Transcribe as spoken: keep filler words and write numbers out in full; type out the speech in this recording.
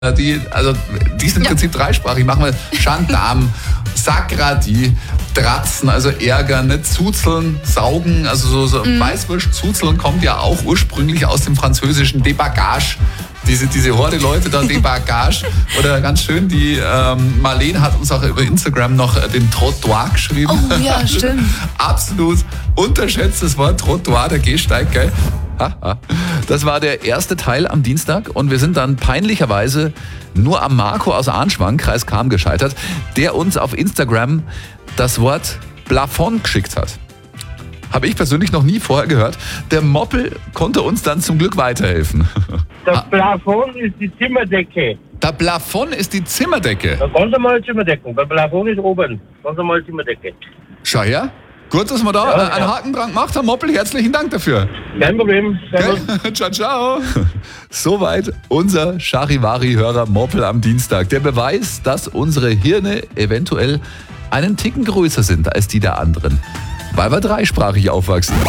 Die, also, die sind im Ja. Prinzip dreisprachig. Machen wir Gendarm, Sakradi, Dratzen, also ärgern, nicht zuzeln, saugen, also so, so Mhm. Weißwurst, zuzeln kommt ja auch ursprünglich aus dem französischen Débagage. Diese, diese Horde Leute da, Débagage. Oder ganz schön, die ähm, Marlene hat uns auch über Instagram noch äh, den Trottoir geschrieben. Oh ja, stimmt. Absolut unterschätztes Wort, Trottoir, der Gehsteig, gell? Haha. Das war der erste Teil am Dienstag und wir sind dann peinlicherweise nur am Marco aus Arnschwang, Kreis Cham, gescheitert, der uns auf Instagram das Wort Plafond geschickt hat. Habe ich persönlich noch nie vorher gehört. Der Moppel konnte uns dann zum Glück weiterhelfen. Das Plafond ist die Zimmerdecke. Der Plafond ist die Zimmerdecke. Da ganz normal Zimmerdecken. Der Plafond ist oben. Ganz normal Zimmerdecke. Schau her. Gut, dass wir da Ja, äh, einen ja. Haken dran gemacht haben. Moppel, herzlichen Dank dafür. Kein Problem. Servus. Okay? Ciao, ciao. Soweit unser Charivari-Hörer Moppel am Dienstag. Der Beweis, dass unsere Hirne eventuell einen Ticken größer sind als die der anderen. Weil wir dreisprachig aufwachsen.